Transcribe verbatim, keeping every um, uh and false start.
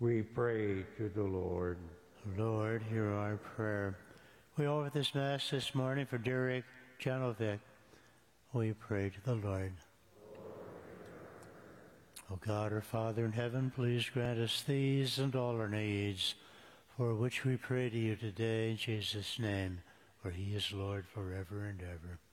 We pray to the Lord. Lord, hear our prayer. We offer this Mass this morning for Derek Janovic. We pray to the Lord. O God, our Father in heaven, please grant us these and all our needs, for which we pray to you today in Jesus' name, for he is Lord forever and ever.